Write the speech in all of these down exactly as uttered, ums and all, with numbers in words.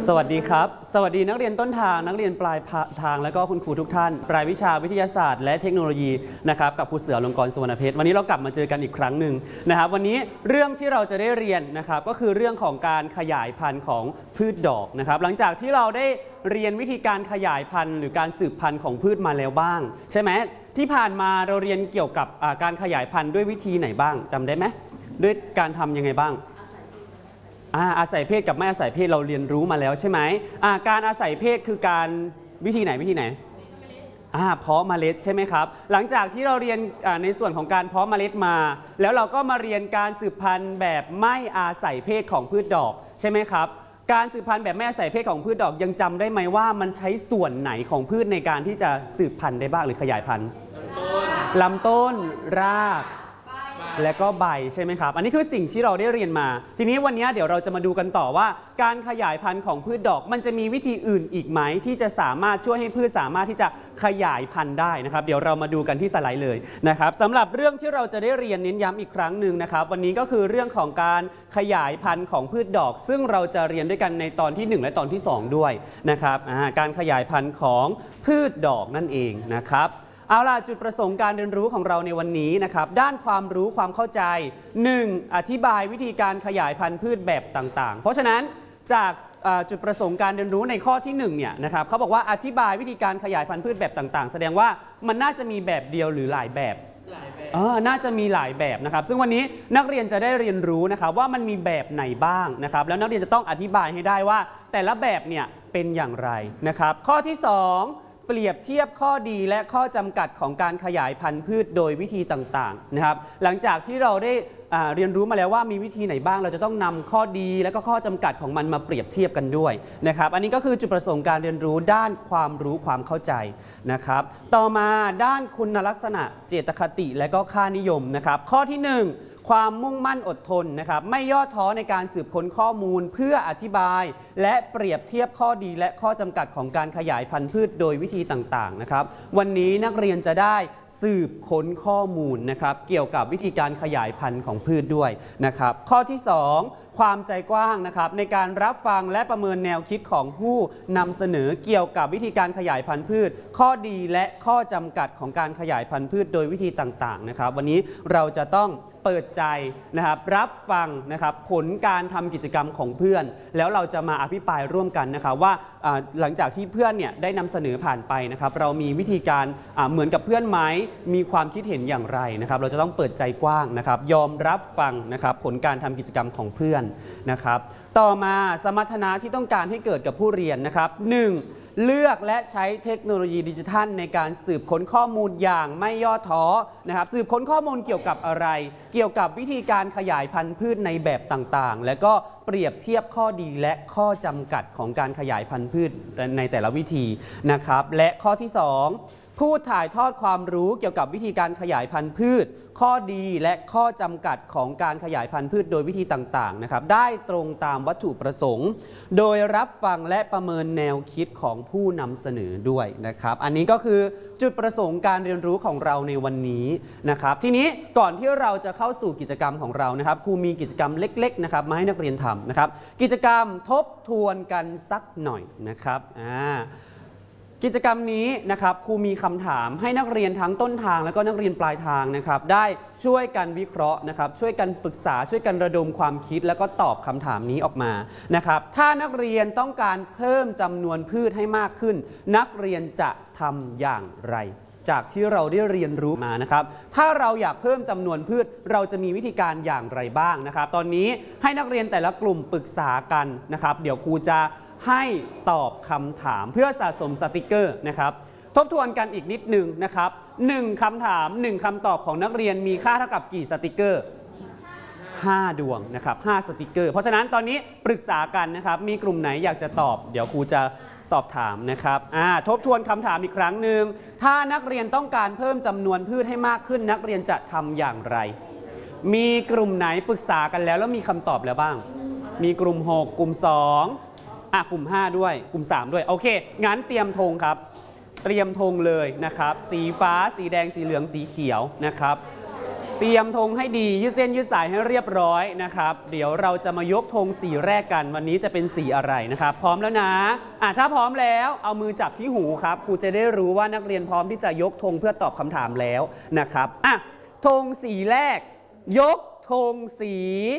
สวัสดีครับสวัสดีนักเรียนต้นทางนักเรียนปลายทางและก็คุณครูทุกท่านรายวิชาวิทยาศาสตร์และเทคโนโลยีนะครับกับครูเสืออลงกรณ์สุวรรณเพชรวันนี้เรากลับมาเจอกันอีกครั้งหนึ่งนะครับวันนี้เรื่องที่เราจะได้เรียนนะครับก็คือเรื่องของการขยายพันธุ์ของพืชดอกนะครับหลังจากที่เราได้เรียนวิธีการขยายพันธุ์หรือการสืบพันธุ์ของพืชมาแล้วบ้างใช่ไหมที่ผ่านมาเราเรียนเกี่ยวกับการขยายพันธุ์ด้วยวิธีไหนบ้างจำได้ไหมด้วยการทำยังไงบ้างอาศัยเพศกับไม่อาศัยเพศเราเรียนรู้มาแล้วใช่ไหมการอาศัยเพศคือการวิธีไหนวิธีไหนเพาะเมล็ดใช่ไหมครับหลังจากที่เราเรียนในส่วนของการเพาะเมล็ดมาแล้วเราก็มาเรียนการสืบพันธุ์แบบไม่อาศัยเพศของพืชดอกใช่ไหมครับการสืบพันธุ์แบบไม่อาศัยเพศของพืชดอกยังจำได้ไหมว่ามันใช้ส่วนไหนของพืชในการที่จะสืบพันธุ์ได้บ้างหรือขยายพันธุ์ลำต้นรากและก็ใบใช่ไหมครับอันนี้คือสิ่งที่เราได้เรียนมาทีนี้วันนี้เดี๋ยวเราจะมาดูกันต่อว่าการขยายพันธุ์ของพืชดอกมันจะมีวิธีอื่นอีกไหมที่จะสามารถช่วยให้พืชสามารถที่จะขยายพันธุ์ได้นะครับเดี๋ยวเรามาดูกันที่สไลด์เลยนะครับสำหรับเรื่องที่เราจะได้เรียนเน้นย้ำอีกครั้งหนึ่งนะครับวันนี้ก็คือเรื่องของการขยายพันธุ์ของพืชดอกซึ่งเราจะเรียนด้วยกันในตอนที่หนึ่งและตอนที่สองด้วยนะครับการขยายพันธุ์ของพืชดอกนั่นเองนะครับเอาล่ะจุดประสงค์การเรียนรู้ของเราในวันนี้นะครับด้านความรู้ความเข้าใจ หนึ่ง อธิบายวิธีการขยายพันธุ์พืชแบบต่างๆเพราะฉะนั้นจากจุดประสงค์การเรียนรู้ในข้อที่หนึ่งเนี่ยนะครับเขาบอกว่าอธิบายวิธีการขยายพันธุ์พืชแบบต่างๆแสดงว่ามันน่าจะมีแบบเดียวหรือหลายแบบเออน่าจะมีหลายแบบนะครับซึ่งวันนี้นักเรียนจะได้เรียนรู้นะครับว่ามันมีแบบไหนบ้างนะครับแล้วนักเรียนจะต้องอธิบายให้ได้ว่าแต่ละแบบเนี่ยเป็นอย่างไรนะครับข้อที่สองเปรียบเทียบข้อดีและข้อจำกัดของการขยายพันธุ์พืชโดยวิธีต่างๆนะครับหลังจากที่เราได้เรียนรู้มาแล้วว่ามีวิธีไหนบ้างเราจะต้องนำข้อดีและก็ข้อจำกัดของมันมาเปรียบเทียบกันด้วยนะครับอันนี้ก็คือจุดประสงค์การเรียนรู้ด้านความรู้ความเข้าใจนะครับต่อมาด้านคุณลักษณะเจตคติและก็ค่านิยมนะครับข้อที่หนึ่งความมุ่งมั่นอดทนนะครับไม่ย่อท้อในการสืบค้นข้อมูลเพื่ออธิบายและเปรียบเทียบข้อดีและข้อจำกัดของการขยายพันธุ์พืชโดยวิธีต่างๆนะครับวันนี้นักเรียนจะได้สืบค้นข้อมูลนะครับเกี่ยวกับวิธีการขยายพันธุ์ของพืชด้วยนะครับข้อที่สองความใจกว้างนะครับในการรับฟังและประเมินแนวคิดของผู้นำเสนอเกี่ยวกับวิธีการขยายพันธุ์พืชข้อดีและข้อจำกัดของการขยายพันธุ์พืชโดยวิธีต่างๆนะครับวันนี้เราจะต้องเปิดใจนะครับรับฟังนะครับผลการทำกิจกรรมของเพื่อนแล้วเราจะมาอภิปรายร่วมกันนะครับว่าหลังจากที่เพื่อนเนี่ยได้นำเสนอผ่านไปนะครับเรามีวิธีการเหมือนกับเพื่อนไหมมีความคิดเห็นอย่างไรนะครับเราจะต้องเปิดใจกว้างนะครับยอมรับฟังนะครับผลการทำกิจกรรมของเพื่อนนะครับต่อมาสมรรถนะที่ต้องการให้เกิดกับผู้เรียนนะครับหนึ่งเลือกและใช้เทคโนโลยีดิจิทัลในการสืบค้นข้อมูลอย่างไม่ย่อท้อนะครับสืบค้นข้อมูลเกี่ยวกับอะไรเกี่ยวกับวิธีการขยายพันธุ์พืชในแบบต่างๆและก็เปรียบเทียบข้อดีและข้อจำกัดของการขยายพันธุ์พืชในแต่ละวิธีนะครับและข้อที่สองผู้ถ่ายทอดความรู้เกี่ยวกับวิธีการขยายพันธุ์พืชข้อดีและข้อจำกัดของการขยายพันธุ์พืชโดยวิธีต่างๆนะครับได้ตรงตามวัตถุประสงค์โดยรับฟังและประเมินแนวคิดของผู้นำเสนอด้วยนะครับอันนี้ก็คือจุดประสงค์การเรียนรู้ของเราในวันนี้นะครับทีนี้ก่อนที่เราจะเข้าสู่กิจกรรมของเรานะครับครูมีกิจกรรมเล็กๆนะครับมาให้นักเรียนทำนะครับกิจกรรมทบทวนกันสักหน่อยนะครับอ่ากิจกรรมนี้นะครับครูมีคำถามให้นักเรียนทั้งต้นทางและก็นักเรียนปลายทางนะครับได้ช่วยกันวิเคราะห์นะครับช่วยกันปรึกษาช่วยกันระดมความคิดแล้วก็ตอบคำถามนี้ออกมานะครับถ้านักเรียนต้องการเพิ่มจำนวนพืชให้มากขึ้นนักเรียนจะทำอย่างไรจากที่เราได้เรียนรู้มานะครับถ้าเราอยากเพิ่มจำนวนพืชเราจะมีวิธีการอย่างไรบ้างนะครับตอนนี้ให้นักเรียนแต่ละกลุ่มปรึกษากันนะครับเดี๋ยวครูจะให้ตอบคำถามเพื่อสะสมสติกเกอร์นะครับทบทวนกันอีกนิดหนึ่งนะครับหนึ่งคำถามหนึ่งคำตอบของนักเรียนมีค่าเท่ากับกี่สติกเกอร์ห้าดวงนะครับห้าสติกเกอร์เพราะฉะนั้นตอนนี้ปรึกษากันนะครับมีกลุ่มไหนอยากจะตอบเดี๋ยวครูจะสอบถามนะครับทบทวนคำถามอีกครั้งหนึ่งถ้านักเรียนต้องการเพิ่มจำนวนพืชให้มากขึ้นนักเรียนจะทำอย่างไรมีกลุ่มไหนปรึกษากันแล้วแล้วมีคำตอบแล้วบ้างมีกลุ่มหกกลุ่มสองอ่ะกลุ่มห้าด้วยกลุ่มสามด้วยโอเคงั้นเตรียมธงครับเตรียมธงเลยนะครับสีฟ้าสีแดงสีเหลืองสีเขียวนะครับเตรียมธงให้ดียืดเส้นยืดสายให้เรียบร้อยนะครับเดี๋ยวเราจะมายกธงสีแรกกันวันนี้จะเป็นสีอะไรนะครับพร้อมแล้วนะอ่ะถ้าพร้อมแล้วเอามือจับที่หูครับครูจะได้รู้ว่านักเรียนพร้อมที่จะยกธงเพื่อตอบคำถามแล้วนะครับอ่ะธงสีแรกยกธงสี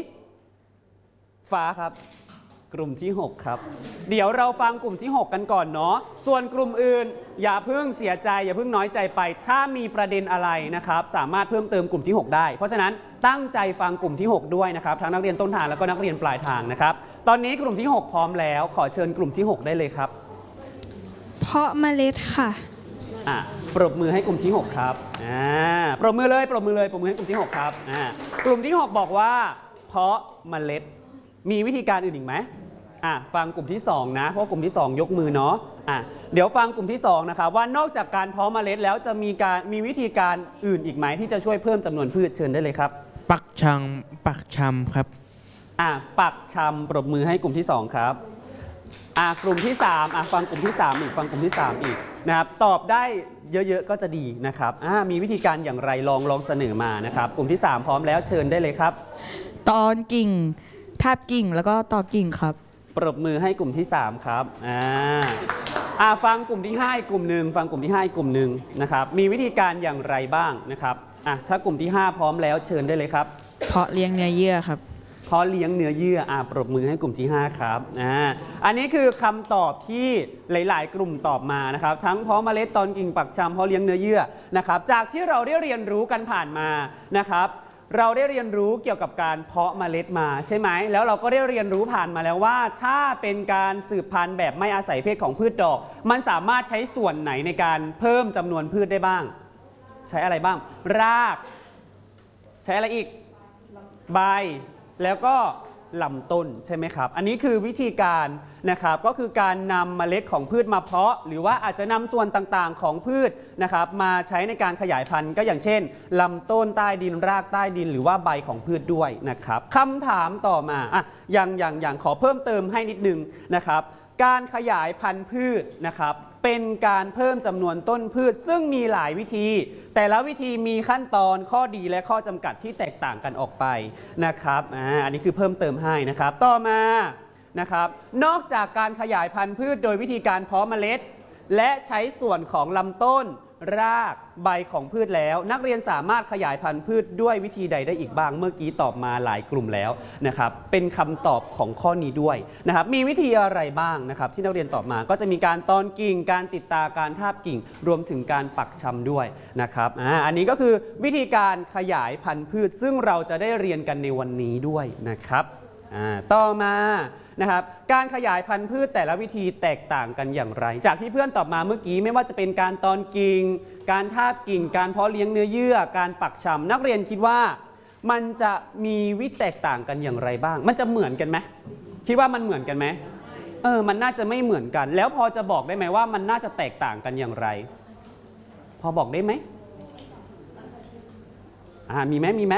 ฟ้าครับกลุ่มที่หกครับเดี๋ยวเราฟังกลุ่มที่หกกันก่อนเนาะส่วนกลุ่มอื่นอย่าเพิ่งเสียใจอย่าเพิ่งน้อยใจไปถ้ามีประเด็นอะไรนะครับสามารถเพิ่มเติมกลุ่มที่หกได้เพราะฉะนั้นตั้งใจฟังกลุ่มที่หกด้วยนะครับทั้งนักเรียนต้นทางแล้วก็นักเรียนปลายทางนะครับตอนนี้กลุ่มที่หกพร้อมแล้วขอเชิญกลุ่มที่หกได้เลยครับเพาะเมล็ดค่ะอ่ะปรบมือให้กลุ่มที่หกครับอ่าปรบมือเลยปรบมือเลยปรบมือให้กลุ่มที่หกครับอ่ากลุ่มที่หกบอกว่าเพาะเมล็ดมีวิธีการอื่นอีกไหมอ่ะฟังกลุ่มที่สองนะเพราะกลุ่มที่สองยกมือเนาะอ่ะเดี๋ยวฟังกลุ่มที่สองนะครับว่านอกจากการเพาะเมล็ดแล้วจะมีการมีวิธีการอื่นอีกไหมที่จะช่วยเพิ่มจำนวนพืชเชิญได้เลยครับปักชังปักชำครับอ่ะปักชำปรบมือให้กลุ่มที่สองครับอ่ะกลุ่มที่สามอ่ะฟังกลุ่มที่สามอีกฟังกลุ่มที่สามอีกนะครับตอบได้เยอะๆก็จะดีนะครับอ่ะมีวิธีการอย่างไรลองลองเสนอมานะครับกลุ่มที่สามพร้อมแล้วเชิญได้เลยครับตอนกิ่งทาบกิ่งแล้วก็ต่อกิ่งครับปรบมือให้กลุ่มที่สามครับอ่าอ่าฟังกลุ่มที่ห้าอีกกลุ่มหนึ่งฟังกลุ่มที่ห้าอีกกลุ่มหนึ่งนะครับมีวิธีการอย่างไรบ้างนะครับอ่ะถ้ากลุ่มที่ห้าพร้อมแล้วเชิญได้เลยครับเพาะเลี้ยงเนื้อเยื่อครับเพาะเลี้ยงเนื้อเยื่ออ่าปรบมือให้กลุ่มที่ห้าครับอ่าอันนี้คือคำตอบที่หลายๆ กลุ่มตอบมานะครับทั้งเพาะเมล็ดตอนกิ่งปักชำเพาะเลี้ยงเนื้อเยื่อนะครับจากที่เราได้เรียนรู้กันผ่านมานะครับเราได้เรียนรู้เกี่ยวกับการเพาะเมล็ดมาใช่ไหมแล้วเราก็ได้เรียนรู้ผ่านมาแล้วว่าถ้าเป็นการสืบพันธุ์แบบไม่อาศัยเพศของพืชดอกมันสามารถใช้ส่วนไหนในการเพิ่มจำนวนพืชได้บ้างใช้อะไรบ้างรากใช้อะไรอีกใบแล้วก็ลำต้นใช่ไหมครับอันนี้คือวิธีการนะครับก็คือการนำเมล็ดของพืชมาเพาะหรือว่าอาจจะนำส่วนต่างๆของพืชนะครับมาใช้ในการขยายพันธุ์ก็อย่างเช่นลำต้นใต้ดินรากใต้ดินหรือว่าใบของพืชด้วยนะครับคำถามต่อมาอ่ะอย่างอย่างอย่างขอเพิ่มเติมให้นิดนึงนะครับการขยายพันธุ์พืชนะครับเป็นการเพิ่มจำนวนต้นพืชซึ่งมีหลายวิธีแต่ละวิธีมีขั้นตอนข้อดีและข้อจำกัดที่แตกต่างกันออกไปนะครับอ่าอันนี้คือเพิ่มเติมให้นะครับต่อมานะครับนอกจากการขยายพันธุ์พืชโดยวิธีการเพาะเมล็ดและใช้ส่วนของลำต้นรากใบของพืชแล้วนักเรียนสามารถขยายพันธุ์พืชด้วยวิธีใดได้อีกบ้างเมื่อกี้ตอบมาหลายกลุ่มแล้วนะครับเป็นคำตอบของข้อนี้ด้วยนะครับมีวิธีอะไรบ้างนะครับที่นักเรียนตอบมาก็จะมีการตอนกิ่งการติดตาการทาบกิ่งรวมถึงการปักชำด้วยนะครับอ่าอันนี้ก็คือวิธีการขยายพันธุ์พืชซึ่งเราจะได้เรียนกันในวันนี้ด้วยนะครับอ่าต่อมานะครับการขยายพันธุ์พืชแต่ละวิธีแตกต่างกันอย่างไรจากที่เพื่อนตอบมาเมื่อกี้ไม่ว่าจะเป็นการตอนกิ่งการทาบกิ่งการเพาะเลี้ยงเนื้อเยื่อการปักชำนักเรียนคิดว่ามันจะมีวิธีแตกต่างกันอย่างไรบ้างมันจะเหมือนกันไหมคิดว่ามันเหมือนกันไหมเออมันน่าจะไม่เหมือนกันแล้วพอจะบอกได้ไหมว่ามันน่าจะแตกต่างกันอย่างไรพอบอกได้ไหมอ่ามีไหมมีไหม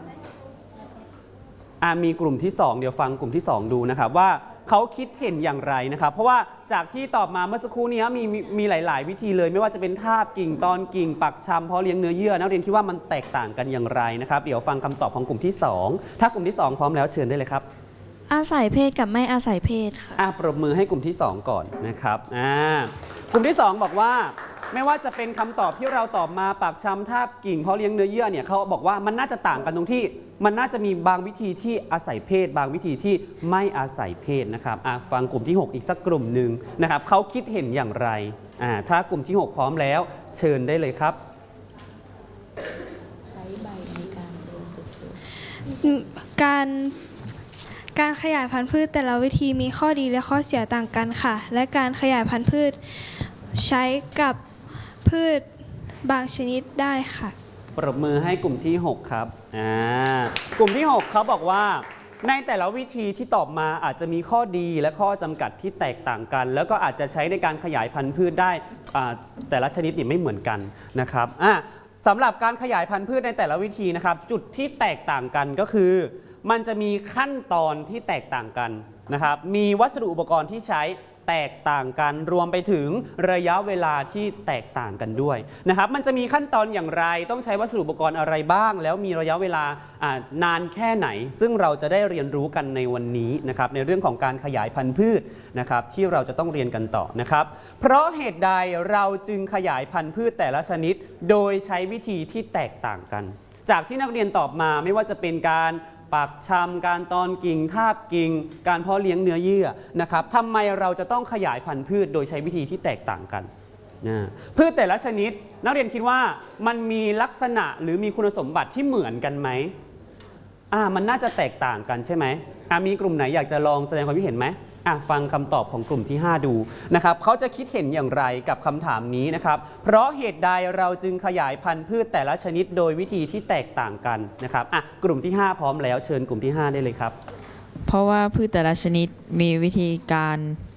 มีกลุ่มที่สองเดี๋ยวฟังกลุ่มที่สองดูนะครับว่าเขาคิดเห็นอย่างไรนะครับเพราะว่าจากที่ตอบมาเมื่อสักครู่นี้มีมีหลายๆวิธีเลยไม่ว่าจะเป็นทาบกิ่งตอนกิ่งปักชำเพาะเลี้ยงเนื้อเยื่อนักเรียนคิดว่ามันแตกต่างกันอย่างไรนะครับเดี๋ยวฟังคำตอบของกลุ่มที่สองถ้ากลุ่มที่สองพร้อมแล้วเชิญได้เลยครับอาศัยเพศกับไม่อาศัยเพศค่ะอ่ะปรบมือให้กลุ่มที่สองก่อนนะครับอ่ากลุ่มที่สองบอกว่าไม่ว่าจะเป็นคำตอบที่เราตอบมาปักชำทาบกิ่งเพาะเลี้ยงเนื้อเยื่อเนี่ยเขาบอกว่ามันน่าจะต่างกันตรงที่มันน่าจะมีบางวิธีที่อาศัยเพศบางวิธีที่ไม่อาศัยเพศนะครับฟังกลุ่มที่หกอีกสักกลุ่มหนึ่งนะครับเขาคิดเห็นอย่างไรถ้ากลุ่มที่หกพร้อมแล้วเชิญได้เลยครับใช้ใบในการเจริญเติบโตการการขยายพันธุ์พืชแต่ละวิธีมีข้อดีและข้อเสียต่างกันค่ะและการขยายพันธุ์พืชใช้กับพืชบางชนิดได้ค่ะปรบมือให้กลุ่มที่หกครับอ่ากลุ่มที่หกเขาบอกว่าในแต่ละวิธีที่ตอบมาอาจจะมีข้อดีและข้อจำกัดที่แตกต่างกันแล้วก็อาจจะใช้ในการขยายพันธุ์พืชได้แต่ละชนิดนี่ไม่เหมือนกันนะครับอ่าสำหรับการขยายพันธุ์พืชในแต่ละวิธีนะครับจุดที่แตกต่างกันก็คือมันจะมีขั้นตอนที่แตกต่างกันนะครับมีวัสดุอุปกรณ์ที่ใช้แตกต่างกันรวมไปถึงระยะเวลาที่แตกต่างกันด้วยนะครับมันจะมีขั้นตอนอย่างไรต้องใช้วัสดุอุปกรณ์อะไรบ้าง แล้วมีระยะเวลานานแค่ไหนซึ่งเราจะได้เรียนรู้กันในวันนี้นะครับในเรื่องของการขยายพันธุ์พืชนะครับที่เราจะต้องเรียนกันต่อนะครับเพราะเหตุใดเราจึงขยายพันธุ์พืชแต่ละชนิดโดยใช้วิธีที่แตกต่างกันจากที่นักเรียนตอบมาไม่ว่าจะเป็นการปักชำการตอนกิ่งทาบกิ่งการเพาะเลี้ยงเนื้อเยื่อนะครับทำไมเราจะต้องขยายพันธุ์พืชโดยใช้วิธีที่แตกต่างกันนะพืชแต่ละชนิดนักเรียนคิดว่ามันมีลักษณะหรือมีคุณสมบัติที่เหมือนกันไหมอ่ามันน่าจะแตกต่างกันใช่ไหมอ่ามีกลุ่มไหนอยากจะลองแสดงความคิดเห็นไหมอ่ะฟังคำตอบของกลุ่มที่ห้าดูนะครับเขาจะคิดเห็นอย่างไรกับคำถามนี้นะครับเพราะเหตุใดเราจึงขยายพันธุ์พืชแต่ละชนิดโดยวิธีที่แตกต่างกันนะครับอ่ะกลุ่มที่ห้าพร้อมแล้วเชิญกลุ่มที่ห้าได้เลยครับเพราะว่าพืชแต่ละชนิดมีวิธีการ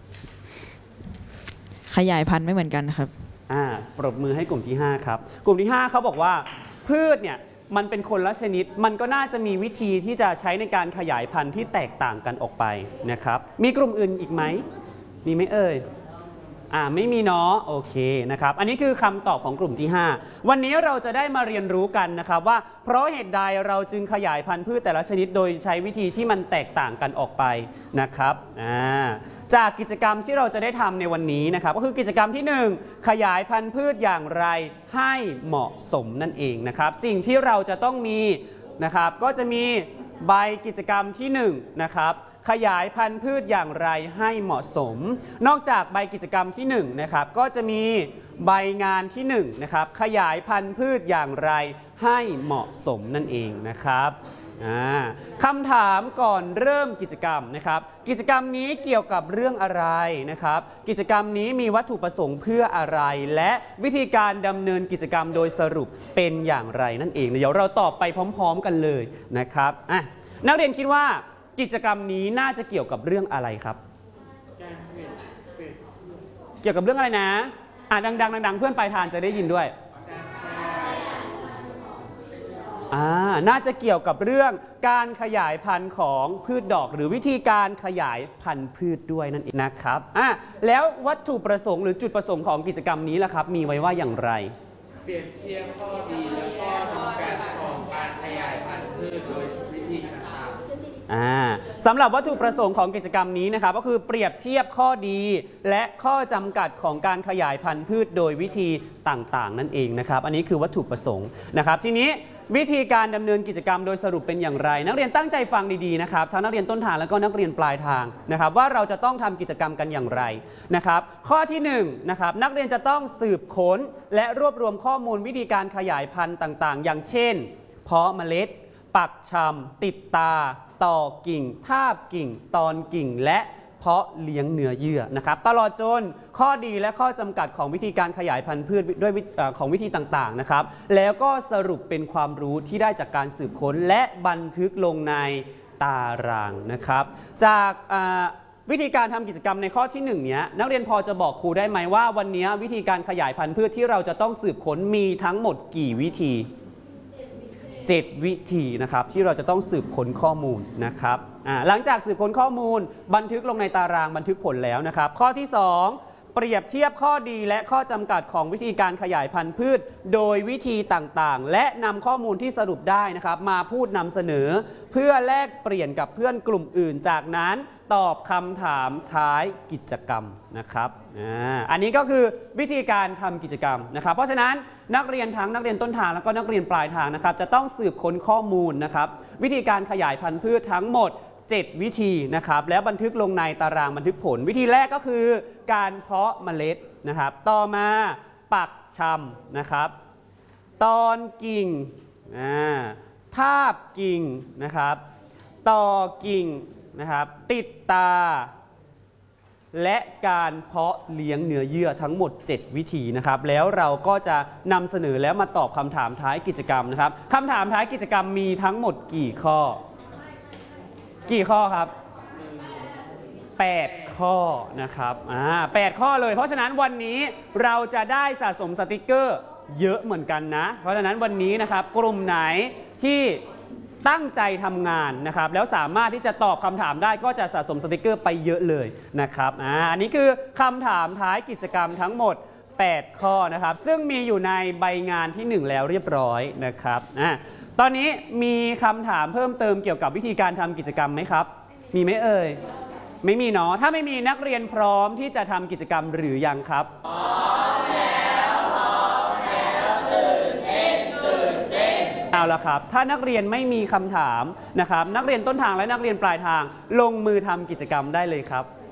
ขยายพันธุ์ไม่เหมือนกันครับอ่าปรบมือให้กลุ่มที่ห้าครับกลุ่มที่ห้าเขาบอกว่าพืชเนี่ยมันเป็นคนละชนิดมันก็น่าจะมีวิธีที่จะใช้ในการขยายพันธุ์ที่แตกต่างกันออกไปนะครับมีกลุ่มอื่นอีกไหมมีไหมเอ่ยอ่าไม่มีเนาะโอเคนะครับอันนี้คือคำตอบของกลุ่มที่ห้าวันนี้เราจะได้มาเรียนรู้กันนะครับว่าเพราะเหตุใดเราจึงขยายพันธุ์พืชแต่ละชนิดโดยใช้วิธีที่มันแตกต่างกันออกไปนะครับอ่าจากกิจกรรมที่เราจะได้ทำในวันนี้นะครับก็คือกิจกรรมที่หนึ่งขยายพันธุ์พืชอย่างไรให้เหมาะสมนั่นเองนะครับสิ่งที่เราจะต้องมีนะครับก็จะมีใบกิจกรรมที่หนึ่งนะครับขยายพันธุ์พืชอย่างไรให้เหมาะสมนอกจากใบกิจกรรมที่หนึ่งนะครับก็จะมีใบงานที่หนึ่งนะครับขยายพันธุ์พืชอย่างไรให้เหมาะสมนั่นเองนะครับคำถามก่อนเริ่มกิจกรรมนะครับกิจกรรมนี้เกี่ยวกับเรื่องอะไรนะครับกิจกรรมนี้มีวัตถุประสงค์เพื่ออะไรและวิธีการดำเนินกิจกรรมโดยสรุปเป็นอย่างไรนั่นเองเดี๋ยวเราตอบไปพร้อมๆกันเลยนะครับอ่ะนักเรียนคิดว่ากิจกรรมนี้น่าจะเกี่ยวกับเรื่องอะไรครับเกี่ยวกับเรื่องอะไรนะอ่ะดังๆดังๆเพื่อนปลายทางจะได้ยินด้วยอ่าน่าจะเกี่ยวกับเรื่องการขยายพันธุ์ของพืชดอกหรือวิธีการขยายพันธุ์พืชด้วยนั่นเองนะครับอ่ะแล้ววัตถุประสงค์หรือจุดประสงค์ของกิจกรรมนี้ล่ะครับมีไว้ว่าอย่างไรเปรียบเทียบข้อดีและข้อจำกัดของการขยายพันธุ์พืชโดยวิธีต่างๆอ่าสำหรับวัตถุประสงค์ของกิจกรรมนี้นะครับก็คือเปรียบเทียบข้อดีและข้อจำกัดของการขยายพันธุ์พืชโดยวิธีต่างๆนั่นเองนะครับอันนี้คือวัตถุประสงค์นะครับทีนี้วิธีการดำเนินกิจกรรมโดยสรุปเป็นอย่างไรนักเรียนตั้งใจฟังดีๆนะครับทั้งนักเรียนต้นทางแล้วก็นักเรียนปลายทางนะครับว่าเราจะต้องทำกิจกรรมกันอย่างไรนะครับข้อที่หนึ่งนะครับนักเรียนจะต้องสืบค้นและรวบรวมข้อมูลวิธีการขยายพันธุ์ต่างๆอย่างเช่นเพาะเมล็ดปักชำติดตาต่อกิ่งทาบกิ่งตอนกิ่งและเพาะเลี้ยงเนื้อเยื่อนะครับตลอดจนข้อดีและข้อจำกัดของวิธีการขยายพันธุ์พืชด้วยของวิธีต่างๆนะครับแล้วก็สรุปเป็นความรู้ที่ได้จากการสืบค้นและบันทึกลงในตารางนะครับจากวิธีการทำกิจกรรมในข้อที่หนึ่งเนี้ยนักเรียนพอจะบอกครูได้ไหมว่าวันนี้วิธีการขยายพันธุ์พืชที่เราจะต้องสืบค้นมีทั้งหมดกี่วิธีเจ็ดวิธีนะครับที่เราจะต้องสืบค้นข้อมูลนะครับหลังจากสืบค้นข้อมูลบันทึกลงในตารางบันทึกผลแล้วนะครับข้อที่สองเปรียบเทียบข้อดีและข้อจำกัดของวิธีการขยายพันธุ์พืชโดยวิธีต่างๆและนำข้อมูลที่สรุปได้นะครับมาพูดนำเสนอเพื่อแลกเปลี่ยนกับเพื่อนกลุ่มอื่นจากนั้นตอบคำถามท้ายกิจกรรมนะครับ อ่า อันนี้ก็คือวิธีการทำกิจกรรมนะครับเพราะฉะนั้นนักเรียนทั้งนักเรียนต้นทางแล้วก็นักเรียนปลายทางนะครับจะต้องสืบค้นข้อมูลนะครับวิธีการขยายพันธุ์พืชทั้งหมดเจ็ดวิธีนะครับแล้วบันทึกลงในตารางบันทึกผลวิธีแรกก็คือการเพาะเมล็ดนะครับต่อมาปักชำนะครับตอนกิ่งทาบกิ่งนะครับต่อกิ่งนะครับติดตาและการเพาะเลี้ยงเนื้อเยื่อทั้งหมดเจ็ดวิธีนะครับแล้วเราก็จะนำเสนอแล้วมาตอบคำถามท้ายกิจกรรมนะครับคำถามท้ายกิจกรรมมีทั้งหมดกี่ข้อกี่ข้อครับแปดข้อนะครับอ่าแปดข้อเลยเพราะฉะนั้นวันนี้เราจะได้สะสมสติกเกอร์เยอะเหมือนกันนะเพราะฉะนั้นวันนี้นะครับกลุ่มไหนที่ตั้งใจทำงานนะครับแล้วสามารถที่จะตอบคำถามได้ก็จะสะสมสติกเกอร์ไปเยอะเลยนะครับอ่าอันนี้คือคำถามท้ายกิจกรรมทั้งหมดแปดข้อนะครับซึ่งมีอยู่ในใบงานที่หนึ่งแล้วเรียบร้อยนะครับอ่าตอนนี้มีคำถามเพิ่มเติมเกี่ยวกับวิธีการทำกิจกรรมไหมครับมีไหมเอ่ยไม่มีเนาะถ้าไม่มีนักเรียนพร้อมที่จะทำกิจกรรมหรือยังครับพร้อมแล้วพร้อมแล้วตื่นเต้นตื่นเต้นเอาละครับถ้านักเรียนไม่มีคำถามนะครับนักเรียนต้นทางและนักเรียนปลายทางลงมือทำกิจกรรมได้เลยครับ